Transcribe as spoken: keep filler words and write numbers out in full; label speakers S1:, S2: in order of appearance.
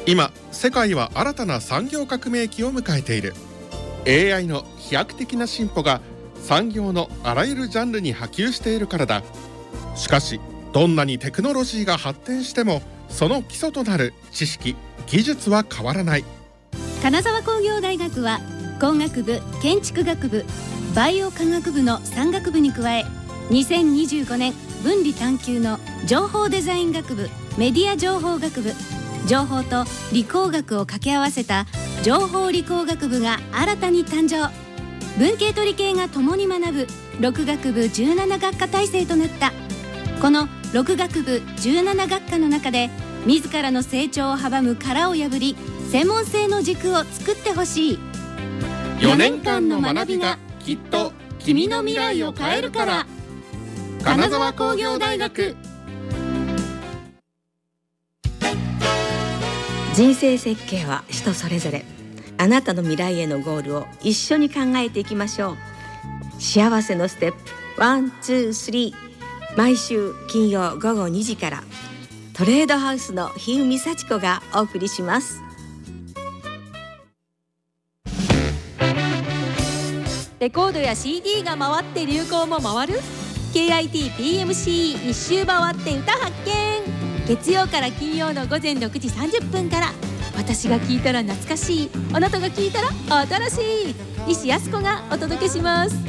S1: 今世界は新たな産業革命期を迎えている。 エーアイ の飛躍的な進歩が産業のあらゆるジャンルに波及しているからだ。しかしどんなにテクノロジーが発展してもその基礎となる知識・技術は変わらない。
S2: 金沢工業大学は工学部、建築学部、バイオ科学部のさん学部に加え、にせんにじゅうごねん分離探究の情報デザイン学部、メディア情報学部、情報と理工学を掛け合わせた情報理工学部が新たに誕生。文系と理系が共に学ぶろく学部じゅうなな学科体制となった。このろく学部じゅうなな学科の中で自らの成長を阻む殻を破り、専門性の軸を作ってほしい。
S1: よねんかんの学びがきっと君の未来を変えるから。金沢工業大学。
S3: 人生設計は人それぞれ。あなたの未来へのゴールを一緒に考えていきましょう。幸せのステップワン、ツー、スリー、毎週金曜午後にじからトレードハウスの日海幸子がお送りします。
S4: レコードや シーディー が回って流行も回る ケーアイティーピーエムシー 一周回って歌発見。月曜から金曜の午前ろくじさんじゅっぷんから、私が聞いたら懐かしい、あなたが聞いたら新しい、西靖子がお届けします。